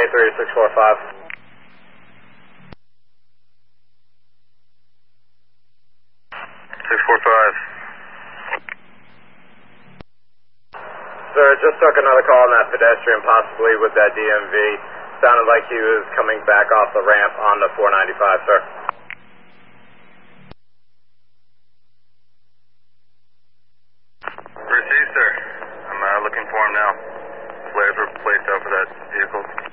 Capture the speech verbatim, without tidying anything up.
eight three six four five. six four five. Sir, just took another call on that pedestrian, possibly with that D M V. Sounded like he was coming back off the ramp on the four ninety-five, sir. Received, sir. I'm uh, looking for him now. Flares were placed out for that vehicle.